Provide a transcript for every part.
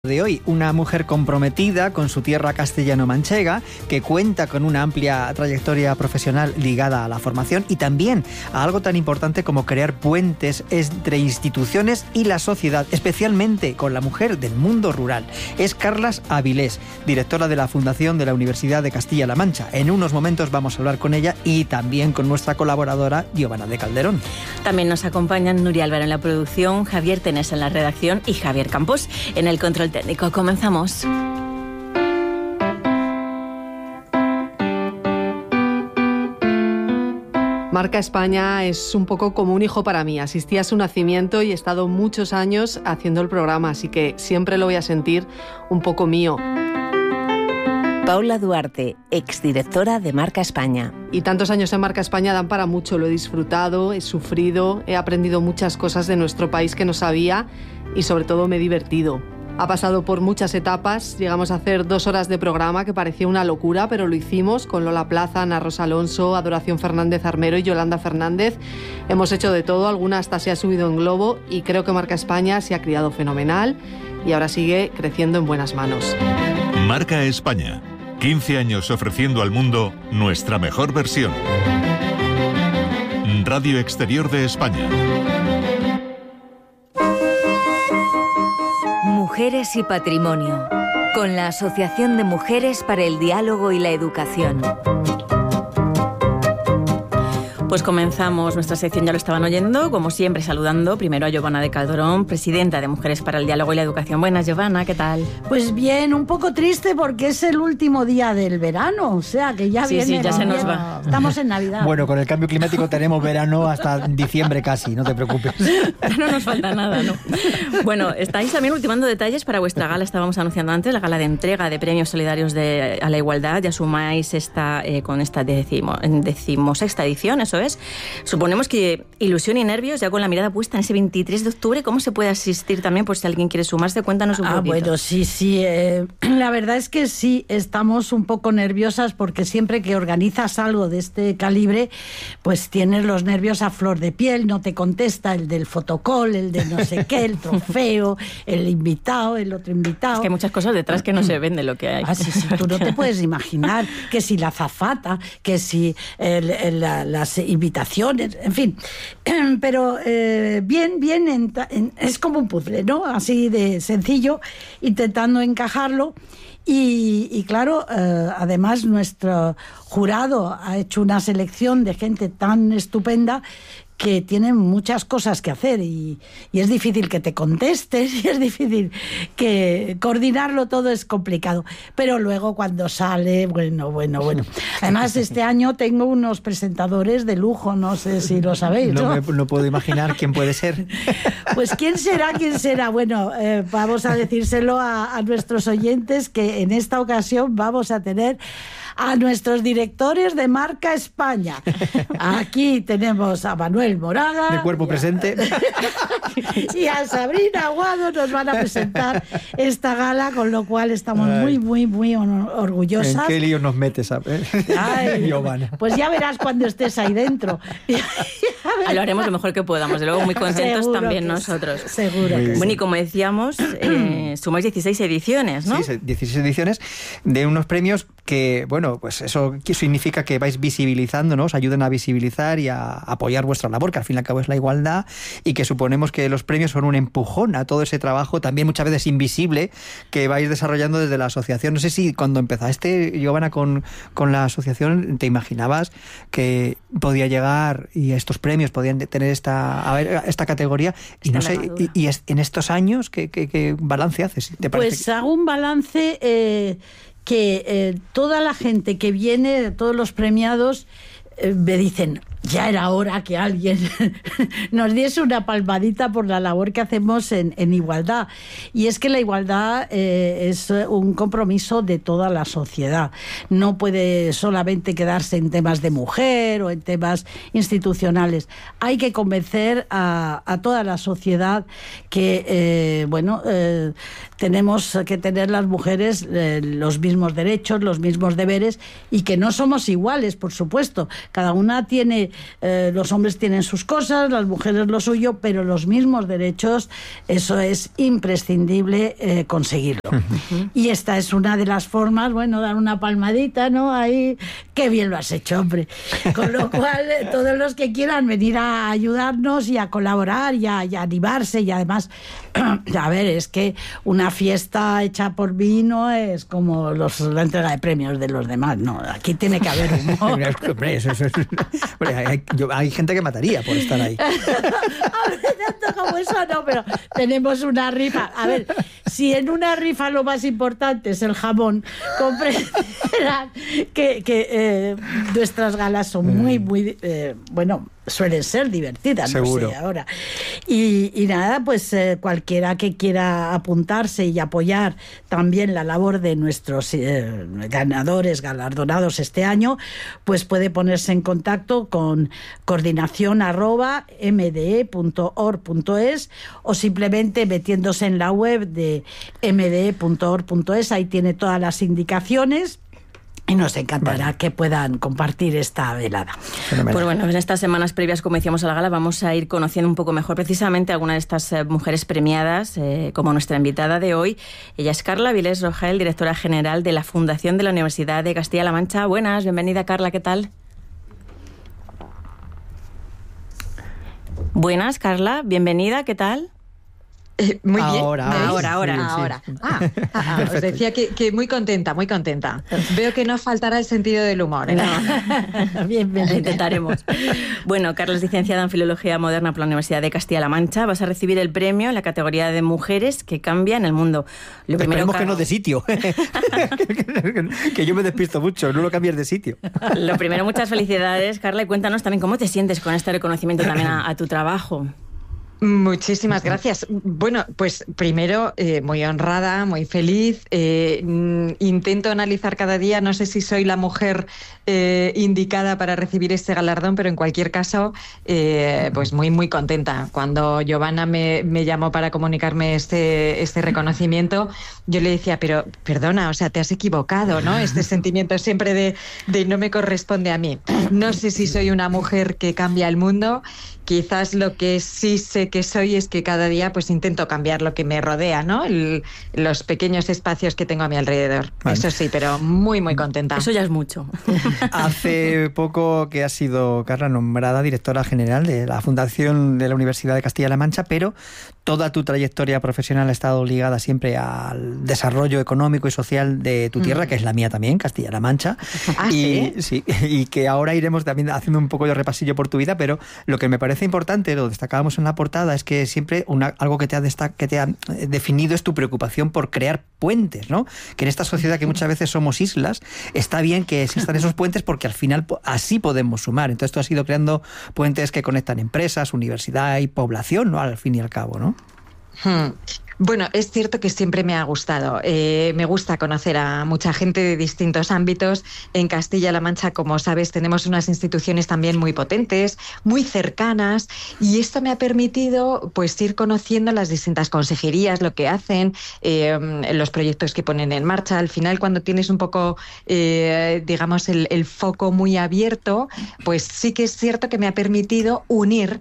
De hoy, una mujer comprometida con su tierra castellano-manchega, que cuenta con una amplia trayectoria profesional ligada a la formación y también a algo tan importante como crear puentes entre instituciones y la sociedad, especialmente con la mujer del mundo rural. Es Carlas Avilés, directora de la Fundación de la Universidad de Castilla-La Mancha. En unos momentos vamos a hablar con ella y también con nuestra colaboradora Giovanna de Calderón. También nos acompañan Nuria Álvaro en la producción, Javier Tenés en la redacción y Javier Campos en el control técnico. Comenzamos. Marca España es un poco como un hijo para mí. Asistí a su nacimiento y he estado muchos años haciendo el programa, así que siempre lo voy a sentir un poco mío. Paula Duarte, exdirectora de Marca España. Y tantos años en Marca España dan para mucho. Lo he disfrutado, he sufrido, he aprendido muchas cosas de nuestro país que no sabía y sobre todo me he divertido. Ha pasado por muchas etapas, llegamos a hacer 2 horas de programa que parecía una locura, pero lo hicimos con Lola Plaza, Ana Rosa Alonso, Adoración Fernández Armero y Yolanda Fernández. Hemos hecho de todo, alguna hasta se ha subido en globo y creo que Marca España se ha criado fenomenal y ahora sigue creciendo en buenas manos. Marca España, 15 años ofreciendo al mundo nuestra mejor versión. Radio Exterior de España. Mujeres y Patrimonio, con la Asociación de Mujeres para el Diálogo y la Educación. Pues comenzamos nuestra sección, ya lo estaban oyendo, como siempre saludando primero a Giovanna de Calderón, presidenta de Mujeres para el Diálogo y la Educación. Buenas, Giovanna, ¿qué tal? Pues bien, un poco triste porque es el último día del verano, o sea que ya viene... Sí, ya se nos va. Estamos en Navidad. Bueno, con el cambio climático tenemos verano hasta diciembre casi, no te preocupes. No nos falta nada, ¿no? Bueno, estáis también ultimando detalles para vuestra gala, estábamos anunciando antes, la gala de entrega de premios solidarios a la igualdad. Ya sumáis con esta decimosexta edición, eso es. Suponemos que ilusión y nervios, ya con la mirada puesta en ese 23 de octubre. ¿Cómo se puede asistir también por si alguien quiere sumarse? Cuéntanos un poquito. Bueno, sí. La verdad es que sí, estamos un poco nerviosas porque siempre que organizas algo de este calibre, pues tienes los nervios a flor de piel, no te contesta el del fotocall, el de no sé qué, el trofeo, el invitado, el otro invitado. Es que hay muchas cosas detrás que no se ven de lo que hay. Sí, tú no te puedes imaginar que si la azafata, que si las invitaciones, en fin, pero bien, es como un puzzle, ¿no? Así de sencillo, intentando encajarlo. Y claro, además nuestro jurado ha hecho una selección de gente tan estupenda que tienen muchas cosas que hacer y es difícil que te contestes y es difícil que coordinarlo todo, es complicado, pero luego cuando sale, bueno. Además este año tengo unos presentadores de lujo, no sé si lo sabéis, ¿no? No puedo imaginar quién puede ser. Pues ¿quién será? Bueno, vamos a decírselo a nuestros oyentes que en esta ocasión vamos a tener a nuestros directores de Marca España. Aquí tenemos a Manuel Moraga. De cuerpo presente. Y a Sabrina Aguado nos van a presentar esta gala, con lo cual estamos muy orgullosas. ¿En qué lío nos metes, Giovanna? Pues ya verás cuando estés ahí dentro. Lo haremos lo mejor que podamos, de luego muy contentos seguro también nosotros. Seguro. Bueno, y como decíamos, sumáis 16 ediciones, ¿no? Sí, 16 ediciones de unos premios que, bueno, pues eso significa que vais visibilizando, ¿no? Os ayudan a visibilizar y a apoyar vuestra labor, que al fin y al cabo es la igualdad, y que suponemos que los premios son un empujón a todo ese trabajo, también muchas veces invisible, que vais desarrollando desde la asociación. No sé si cuando empezaste, Giovanna, con la asociación, te imaginabas que podía llegar y estos premios podían tener esta categoría, y no sé, y en estos años, ¿qué balance haces? ¿Te parece? Pues hago un balance que toda la gente que viene, todos los premiados, me dicen, ya era hora que alguien nos diese una palmadita por la labor que hacemos en igualdad. Y es que la igualdad es un compromiso de toda la sociedad. No puede solamente quedarse en temas de mujer o en temas institucionales. Hay que convencer a toda la sociedad que, tenemos que tener las mujeres los mismos derechos, los mismos deberes, y que no somos iguales, por supuesto. Cada una tiene los hombres tienen sus cosas, las mujeres lo suyo, pero los mismos derechos, eso es imprescindible conseguirlo. Y esta es una de las formas, bueno, dar una palmadita, ¿no? Ahí, qué bien lo has hecho, hombre. Con lo cual, todos los que quieran venir a ayudarnos y a colaborar y a animarse, y además, a ver, es que una fiesta hecha por mí no es como la entrega de premios de los demás, no, aquí tiene que haber humor. Hay gente que mataría por estar ahí. A ver, tanto como eso no, pero tenemos una rifa. A ver, si en una rifa lo más importante es el jamón, comprenderán que nuestras galas son muy, bueno, suelen ser divertidas, seguro. No sé ahora. Y nada, pues cualquiera que quiera apuntarse y apoyar también la labor de nuestros ganadores, galardonados este año, pues puede ponerse en contacto con coordinación@mde.org.es o simplemente metiéndose en la web de mde.org.es, ahí tiene todas las indicaciones. Y nos encantará que puedan compartir esta velada. Pues bueno, en estas semanas previas, como decíamos a la gala, vamos a ir conociendo un poco mejor precisamente algunas de estas mujeres premiadas, como nuestra invitada de hoy. Ella es Carla Vilés Rogel, directora general de la Fundación de la Universidad de Castilla-La Mancha. Buenas, bienvenida, Carla, ¿qué tal? Buenas, Carla, bienvenida, ¿qué tal? Muy bien. Ahora. Sí. Os decía que muy contenta. Veo que no faltará el sentido del humor. No. Bien, intentaremos. Bueno, Carla es licenciada en Filología Moderna por la Universidad de Castilla-La Mancha. Vas a recibir el premio en la categoría de Mujeres que cambian el mundo. Esperemos que no de sitio. Que yo me despisto mucho, no lo cambies de sitio. Lo primero, muchas felicidades, Carla, y cuéntanos también cómo te sientes con este reconocimiento también a tu trabajo. Muchísimas gracias. Bueno, pues primero, muy honrada, muy feliz. Intento analizar cada día, no sé si soy la mujer indicada para recibir este galardón, pero en cualquier caso, pues muy contenta. Cuando Giovanna me llamó para comunicarme este reconocimiento, yo le decía, pero perdona, o sea, te has equivocado, ¿no? Este sentimiento siempre de no me corresponde a mí. No sé si soy una mujer que cambia el mundo. Quizás lo que sí sé que soy es que cada día pues intento cambiar lo que me rodea, ¿no? Los pequeños espacios que tengo a mi alrededor. Vale. Eso sí, pero muy contenta. Eso ya es mucho. Hace poco que has sido, Carla, nombrada directora general de la Fundación de la Universidad de Castilla-La Mancha, pero toda tu trayectoria profesional ha estado ligada siempre al desarrollo económico y social de tu tierra, que es la mía también, Castilla-La Mancha. ¿Sí? Y que ahora iremos también haciendo un poco de repasillo por tu vida, pero lo que me parece importante, lo destacábamos en la portada, es que siempre algo que te ha definido es tu preocupación por crear puentes, ¿no? Que en esta sociedad que muchas veces somos islas, está bien que existan esos puentes porque al final así podemos sumar. Entonces tú has ido creando puentes que conectan empresas, universidad y población, ¿no? Al fin y al cabo, ¿no? Bueno, es cierto que siempre me ha gustado. Me gusta conocer a mucha gente de distintos ámbitos. En Castilla-La Mancha, como sabes, tenemos unas instituciones también muy potentes, muy cercanas, y esto me ha permitido pues ir conociendo las distintas consejerías, lo que hacen, los proyectos que ponen en marcha. Al final, cuando tienes un poco, digamos, el foco muy abierto, pues sí que es cierto que me ha permitido unir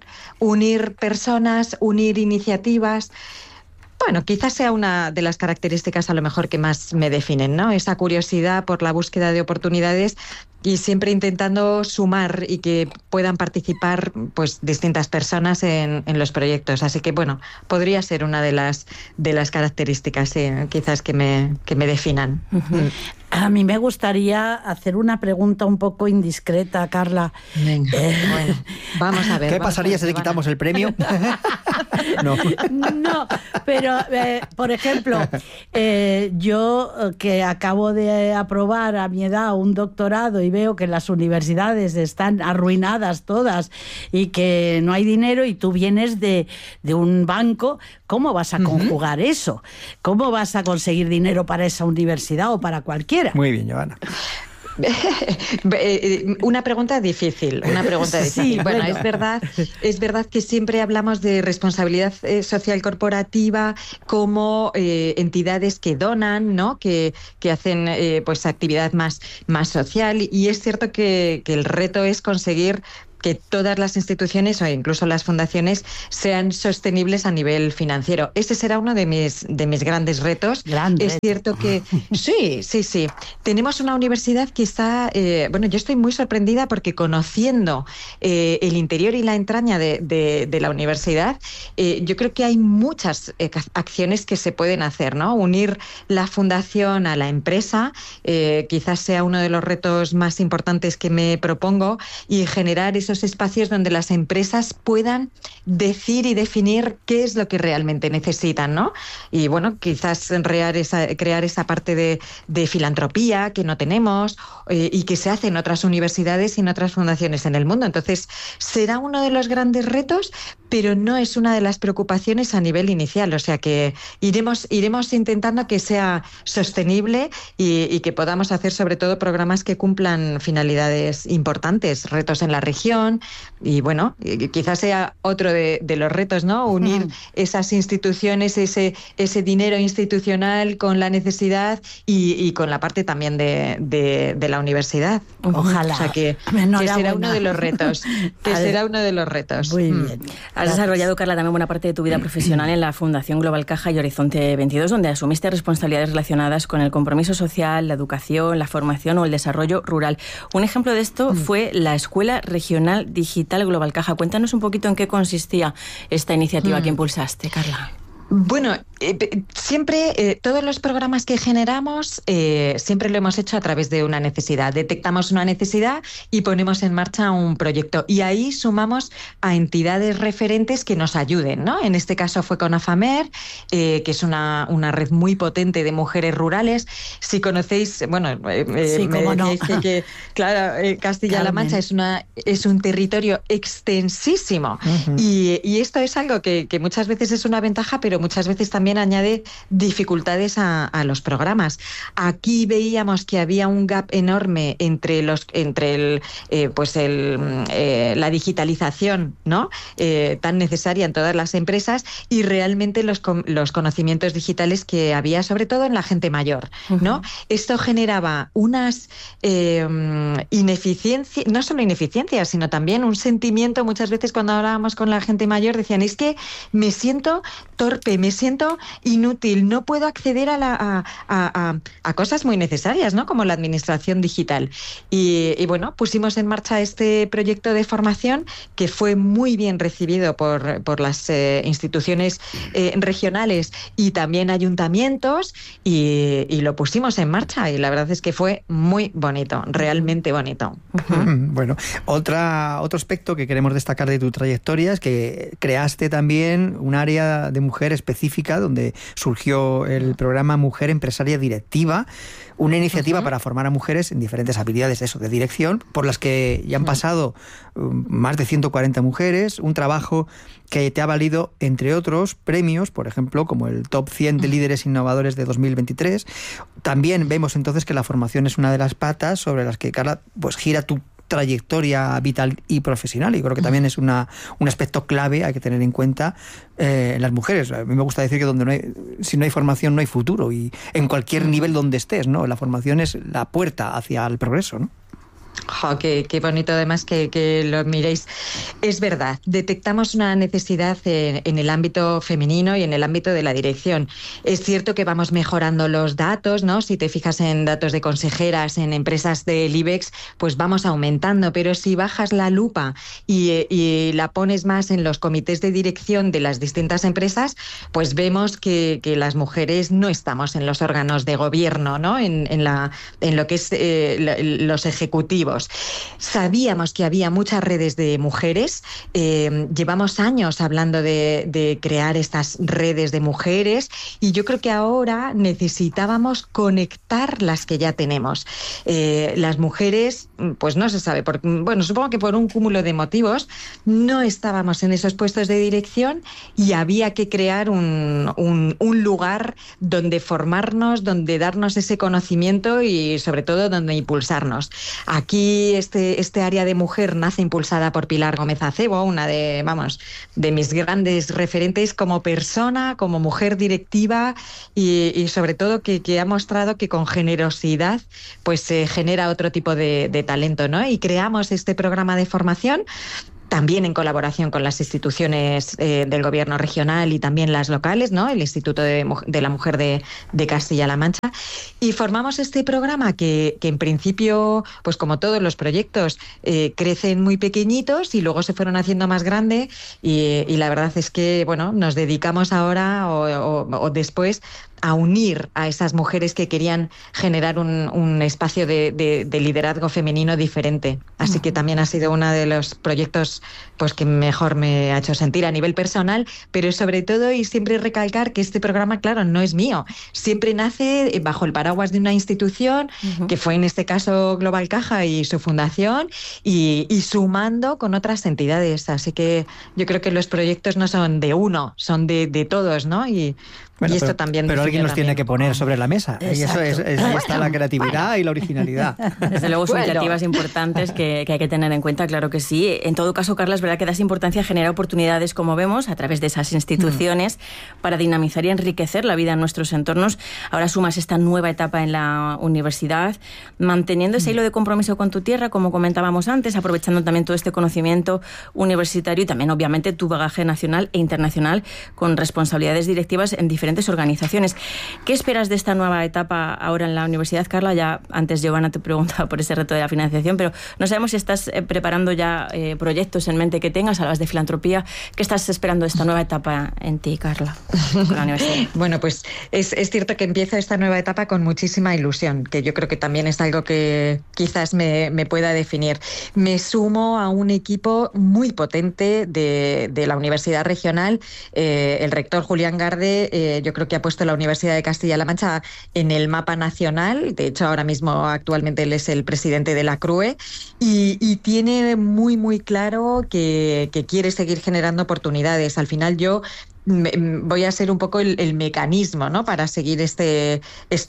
personas, unir iniciativas. Bueno, quizás sea una de las características a lo mejor que más me definen, ¿no? Esa curiosidad por la búsqueda de oportunidades y siempre intentando sumar y que puedan participar pues distintas personas en los proyectos. Así que, bueno, podría ser una de las características quizás que me definan. A mí me gustaría hacer una pregunta un poco indiscreta, Carla. Venga, bueno, vamos a ver. ¿Qué pasaría si le quitamos el premio? No, pero, por ejemplo, yo que acabo de aprobar a mi edad un doctorado y veo que las universidades están arruinadas todas y que no hay dinero y tú vienes de un banco, ¿cómo vas a conjugar eso? ¿Cómo vas a conseguir dinero para esa universidad o para cualquiera? Muy bien, Giovanna. Una pregunta difícil. Sí, bueno, es verdad que siempre hablamos de responsabilidad social corporativa como entidades que donan, ¿no? Que hacen pues actividad más social, y es cierto que el reto es conseguir que todas las instituciones o incluso las fundaciones sean sostenibles a nivel financiero. Ese será uno de mis grandes retos. Es cierto que sí. Tenemos una universidad que está, yo estoy muy sorprendida porque conociendo el interior y la entraña de la universidad, yo creo que hay muchas acciones que se pueden hacer, ¿no? Unir la fundación a la empresa, quizás sea uno de los retos más importantes que me propongo, y generar esos espacios donde las empresas puedan decir y definir qué es lo que realmente necesitan, ¿no? Y bueno, quizás crear esa parte de filantropía que no tenemos y que se hace en otras universidades y en otras fundaciones en el mundo. Entonces, será uno de los grandes retos, pero no es una de las preocupaciones a nivel inicial. O sea que iremos intentando que sea sostenible y que podamos hacer sobre todo programas que cumplan finalidades importantes, retos en la región, y bueno, quizás sea otro de los retos, ¿no? Unir esas instituciones, ese dinero institucional con la necesidad y con la parte también de la universidad. Ojalá. O sea que será uno de los retos. Muy bien. Has desarrollado, Carla, también buena parte de tu vida profesional en la Fundación Global Caja y Horizonte 22, donde asumiste responsabilidades relacionadas con el compromiso social, la educación, la formación o el desarrollo rural. Un ejemplo de esto fue la Escuela Regional Digital Global Caja. Cuéntanos un poquito en qué consistía esta iniciativa que impulsaste, Carla. Bueno, siempre todos los programas que generamos siempre lo hemos hecho a través de una necesidad. Detectamos una necesidad y ponemos en marcha un proyecto. Y ahí sumamos a entidades referentes que nos ayuden, ¿no? En este caso fue con AFAMER, que es una red muy potente de mujeres rurales. Si conocéis, bueno, sí, cómo no. que claro, Castilla-La Mancha es un territorio extensísimo. Y esto es algo que muchas veces es una ventaja, pero muchas veces también añade dificultades a los programas. Aquí veíamos que había un gap enorme entre la digitalización, ¿no? Tan necesaria en todas las empresas, y realmente los conocimientos digitales que había, sobre todo en la gente mayor, ¿no? Esto generaba unas ineficiencias, no solo ineficiencias, sino también un sentimiento. Muchas veces cuando hablábamos con la gente mayor decían, es que me siento torpe, me siento inútil, no puedo acceder a cosas muy necesarias, ¿no? Como la administración digital. Y bueno, pusimos en marcha este proyecto de formación que fue muy bien recibido por las instituciones regionales y también ayuntamientos, y lo pusimos en marcha, y la verdad es que fue muy bonito, realmente bonito. Bueno, otro aspecto que queremos destacar de tu trayectoria es que creaste también un área de mujer específica donde surgió el programa Mujer Empresaria Directiva, una iniciativa para formar a mujeres en diferentes habilidades de dirección, por las que ya han pasado más de 140 mujeres, un trabajo que te ha valido, entre otros, premios, por ejemplo, como el Top 100 de Líderes Innovadores de 2023. También vemos entonces que la formación es una de las patas sobre las que, Carla, pues gira tu trayectoria vital y profesional, y creo que también es un aspecto clave hay que tener en cuenta en las mujeres. A mí me gusta decir que si no hay formación no hay futuro, y en cualquier nivel donde estés, ¿no? La formación es la puerta hacia el progreso, ¿no? Oh, qué bonito además que lo miréis. Es verdad, detectamos una necesidad en el ámbito femenino y en el ámbito de la dirección. Es cierto que vamos mejorando los datos, ¿no? Si te fijas en datos de consejeras en empresas del IBEX, pues vamos aumentando, pero si bajas la lupa y la pones más en los comités de dirección de las distintas empresas, pues vemos que las mujeres no estamos en los órganos de gobierno, ¿no? En lo que es los ejecutivos. Sabíamos que había muchas redes de mujeres, llevamos años hablando de crear estas redes de mujeres, y yo creo que ahora necesitábamos conectar las que ya tenemos. Las mujeres, pues no se sabe, supongo que por un cúmulo de motivos, no estábamos en esos puestos de dirección, y había que crear un lugar donde formarnos, donde darnos ese conocimiento y sobre todo donde impulsarnos. Aquí Aquí este área de mujer nace impulsada por Pilar Gómez Acebo, una de mis grandes referentes como persona, como mujer directiva y sobre todo que ha mostrado que con generosidad pues se genera otro tipo de talento, ¿no? Y creamos este programa de formación también en colaboración con las instituciones del gobierno regional y también las locales, ¿no? El Instituto de la Mujer de Castilla-La Mancha. Y formamos este programa que en principio, pues como todos los proyectos, crecen muy pequeñitos y luego se fueron haciendo más grandes y la verdad es que, bueno, nos dedicamos ahora o después a unir a esas mujeres que querían generar un espacio de liderazgo femenino diferente. Así que también ha sido uno de los proyectos pues que mejor me ha hecho sentir a nivel personal, pero sobre todo y siempre recalcar que este programa, claro, no es mío. Siempre nace bajo el paraguas de una institución, que fue en este caso Global Caja y su fundación, y sumando con otras entidades. Así que yo creo que los proyectos no son de uno, son de todos, ¿no? Bueno, y esto también. Pero alguien los tiene que poner sobre la mesa. Y eso ahí está la creatividad y la originalidad. Desde luego son iniciativas importantes que hay que tener en cuenta, claro que sí. En todo caso, Carla, es verdad que das importancia a generar oportunidades, como vemos, a través de esas instituciones para dinamizar y enriquecer la vida en nuestros entornos. Ahora sumas esta nueva etapa en la universidad, manteniendo ese hilo de compromiso con tu tierra, como comentábamos antes, aprovechando también todo este conocimiento universitario y también, obviamente, tu bagaje nacional e internacional con responsabilidades directivas en diferentes organizaciones. ¿Qué esperas de esta nueva etapa ahora en la universidad, Carla? Ya antes Giovanna te preguntaba por ese reto de la financiación, pero no sabemos si estás preparando ya proyectos en mente que tengas, hablas de filantropía. ¿Qué estás esperando de esta nueva etapa en ti, Carla, con la universidad? Bueno, pues es cierto que empiezo esta nueva etapa con muchísima ilusión, que yo creo que también es algo que quizás me pueda definir. Me sumo a un equipo muy potente de la Universidad Regional. El rector Julián Garde yo creo que ha puesto la Universidad de Castilla-La Mancha en el mapa nacional. De hecho, ahora mismo actualmente él es el presidente de la CRUE y tiene muy, muy claro que quiere seguir generando oportunidades. Al final yo voy a ser un poco el mecanismo, ¿no? Para seguir este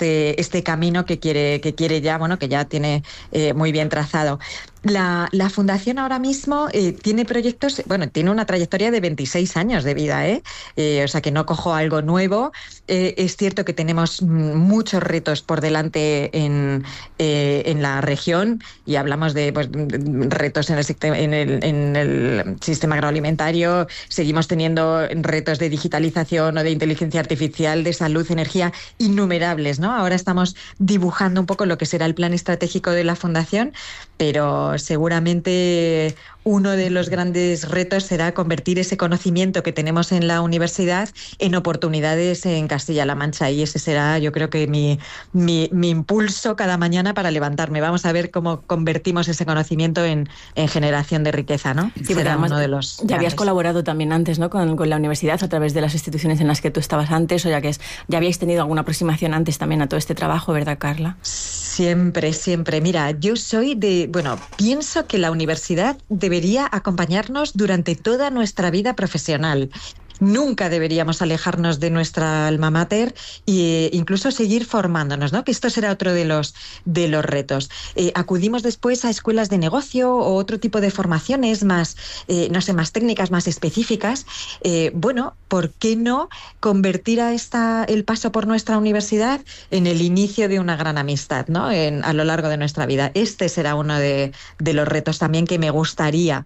camino que quiere ya, bueno, que ya tiene muy bien trazado. La fundación ahora mismo tiene proyectos, bueno, tiene una trayectoria de 26 años de vida, o sea que no cojo algo nuevo. Es cierto que tenemos muchos retos por delante en la región y hablamos de retos en el sistema agroalimentario, seguimos teniendo retos de digitalización o de inteligencia artificial, de salud, energía, innumerables, ¿no? Ahora estamos dibujando un poco lo que será el plan estratégico de la fundación, pero seguramente uno de los grandes retos será convertir ese conocimiento que tenemos en la universidad en oportunidades en Castilla-La Mancha, y ese será, yo creo que mi impulso cada mañana para levantarme. Vamos a ver cómo convertimos ese conocimiento en generación de riqueza, ¿no? Sí, será uno de los ya habías colaborado también antes, ¿no? con la universidad a través de las instituciones en las que tú estabas antes, o ya habíais tenido alguna aproximación antes también a todo este trabajo, ¿verdad, Carla? Siempre, siempre. Mira, yo soy pienso que la universidad debería acompañarnos durante toda nuestra vida profesional. Nunca deberíamos alejarnos de nuestra alma mater e incluso seguir formándonos, ¿no? Que esto será otro de los retos. Acudimos después a escuelas de negocio o otro tipo de formaciones más, más técnicas, más específicas. Bueno, ¿por qué no convertir el paso por nuestra universidad en el inicio de una gran amistad, ¿no? A lo largo de nuestra vida. Este será uno de los retos también que me gustaría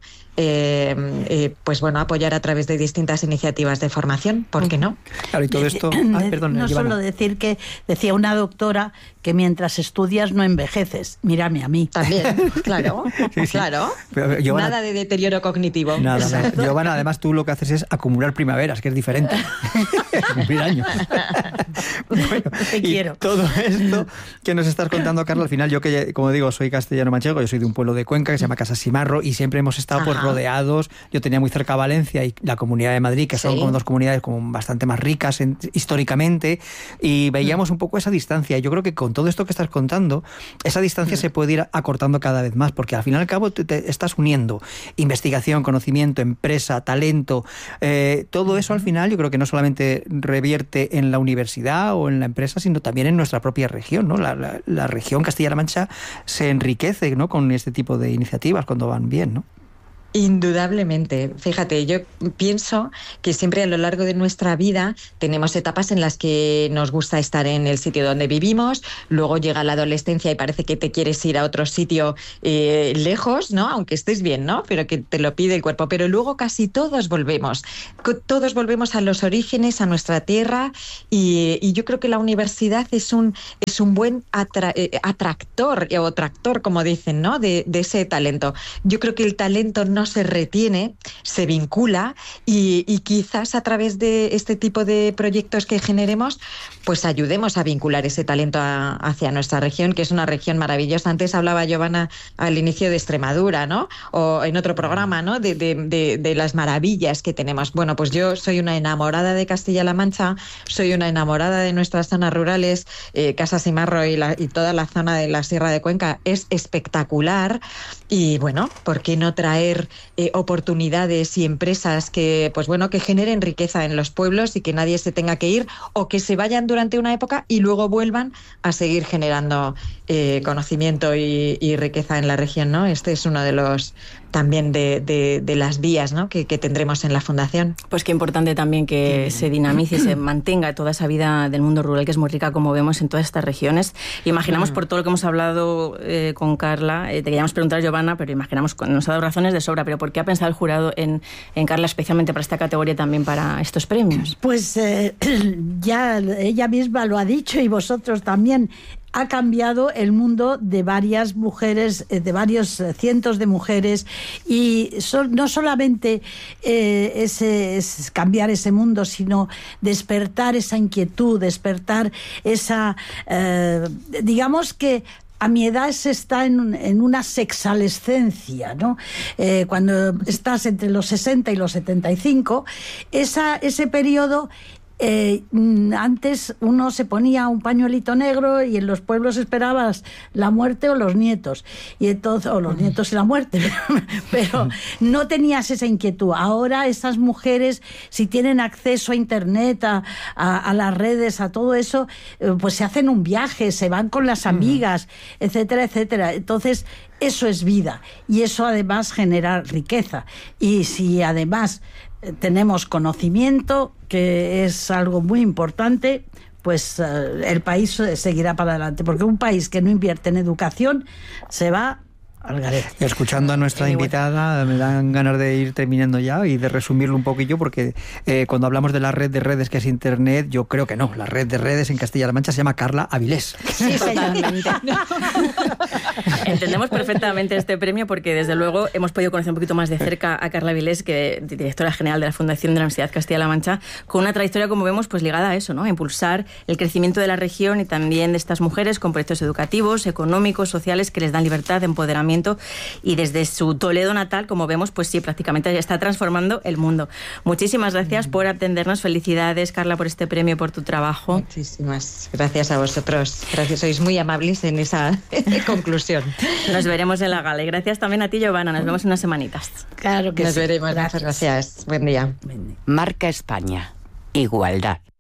apoyar a través de distintas iniciativas de formación, ¿por qué no? Claro, y todo esto... no solo decir que decía una doctora que mientras estudias no envejeces. Mírame a mí. También, claro, sí. Claro. Pero, Giovanna, nada de deterioro cognitivo. Nada. Giovanna, además tú lo que haces es acumular primaveras, que es diferente. Cumplir años. Bueno, te quiero. Todo esto que nos estás contando, Carla, al final yo que, como digo, soy castellano manchego, yo soy de un pueblo de Cuenca que se llama Casasimarro y siempre hemos estado pues rodeados. Yo tenía muy cerca Valencia y la Comunidad de Madrid, que son como dos comunidades como bastante más ricas históricamente, y veíamos un poco esa distancia. Yo creo que con todo esto que estás contando, esa distancia se puede ir acortando cada vez más, porque al fin y al cabo te estás uniendo investigación, conocimiento, empresa, talento, todo eso al final yo creo que no solamente revierte en la universidad o en la empresa, sino también en nuestra propia región, ¿no? La región Castilla-La Mancha se enriquece, ¿no?, con este tipo de iniciativas cuando van bien, ¿no? Indudablemente. Fíjate, yo pienso que siempre a lo largo de nuestra vida tenemos etapas en las que nos gusta estar en el sitio donde vivimos, luego llega la adolescencia y parece que te quieres ir a otro sitio lejos, ¿no? Aunque estés bien, ¿no? Pero que te lo pide el cuerpo. Pero luego casi todos volvemos a los orígenes, a nuestra tierra, y yo creo que la universidad es un buen atractor o tractor, como dicen, ¿no? De ese talento. Yo creo que el talento no se retiene, se vincula, y quizás a través de este tipo de proyectos que generemos, pues ayudemos a vincular ese talento hacia nuestra región, que es una región maravillosa. Antes hablaba Giovanna al inicio de Extremadura, ¿no? O en otro programa, ¿no? De las maravillas que tenemos. Bueno, pues yo soy una enamorada de Castilla-La Mancha, soy una enamorada de nuestras zonas rurales, Casas y Marro y toda la zona de la Sierra de Cuenca es espectacular. Y bueno, ¿por qué no traer oportunidades y empresas que, pues bueno, que generen riqueza en los pueblos y que nadie se tenga que ir, o que se vayan durante una época y luego vuelvan a seguir generando conocimiento y riqueza en la región, ¿no? Este es uno de los también de las vías, ¿no?, que tendremos en la Fundación. Pues qué importante también que se dinamice y se mantenga toda esa vida del mundo rural, que es muy rica, como vemos en todas estas regiones. Imaginamos, por todo lo que hemos hablado con Carla, te queríamos preguntar, Giovanna, pero imaginamos, nos ha dado razones de sobra, pero ¿por qué ha pensado el jurado en Carla especialmente para esta categoría, también para estos premios? Pues ya ella misma lo ha dicho, y vosotros también. Ha cambiado el mundo de varias mujeres, de varios cientos de mujeres, y no solamente es cambiar ese mundo, sino despertar esa inquietud, despertar esa, digamos que a mi edad se está en una sexalescencia, ¿no? Cuando estás entre los 60 y los 75, ese periodo. Antes uno se ponía un pañuelito negro y en los pueblos esperabas la muerte o los nietos, y entonces, o los nietos y la muerte, pero no tenías esa inquietud. Ahora esas mujeres, si tienen acceso a internet, a las redes, a todo eso, pues se hacen un viaje, se van con las amigas, etcétera, etcétera. Entonces eso es vida, y eso además genera riqueza. Y si además tenemos conocimiento, que es algo muy importante, pues el país seguirá para adelante, porque un país que no invierte en educación se va al garete. Escuchando a nuestra invitada, me dan ganas de ir terminando ya y de resumirlo un poquillo, porque cuando hablamos de la red de redes que es Internet, yo creo que no. La red de redes en Castilla-La Mancha se llama Carla Avilés. Sí, totalmente. Entendemos perfectamente este premio, porque desde luego hemos podido conocer un poquito más de cerca a Carla Avilés, que directora general de la Fundación de la Universidad de Castilla-La Mancha, con una trayectoria, como vemos, pues ligada a eso, ¿no? A impulsar el crecimiento de la región y también de estas mujeres con proyectos educativos, económicos, sociales, que les dan libertad, empoderamiento, y desde su Toledo natal, como vemos, pues sí, prácticamente ya está transformando el mundo. Muchísimas gracias por atendernos. Felicidades, Carla, por este premio, por tu trabajo. Muchísimas gracias a vosotros. Gracias, sois muy amables en esa conclusión. Nos veremos en la gala. Y gracias también a ti, Giovanna. Nos vemos en unas semanitas. Claro que sí. Nos veremos. Muchas gracias. Buen día. Marca España. Igualdad.